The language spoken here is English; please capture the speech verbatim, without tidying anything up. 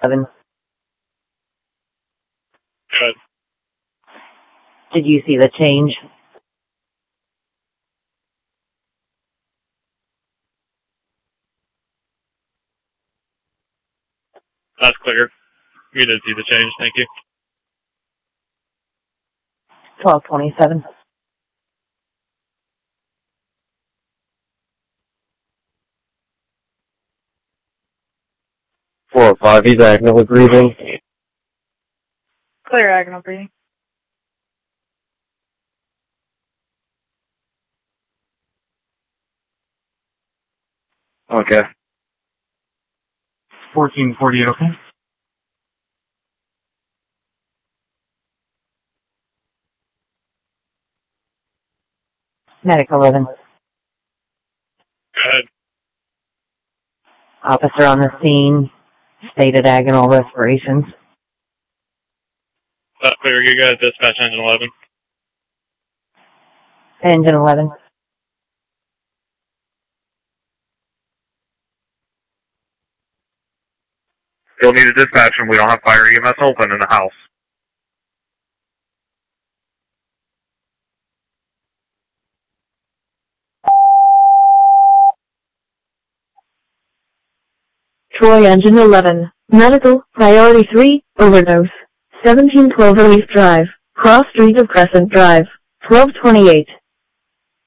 Seven. Good. Did you see the change? That's clear. We did see the change, thank you. Twelve twenty-seven. Four or five, he's actively breathing. Clear agonal breathing. Okay. fourteen forty-eight, okay? Medic eleven. Go ahead. Officer on the scene. Stated agonal respirations. That's clear. You guys dispatch engine eleven. Engine eleven. Still need a dispatch and we don't have fire E M S open in the house. Troy Engine eleven, Medical, Priority three, Overdose, seventeen twelve Relief Drive, Cross Street of Crescent Drive, twelve twenty-eight.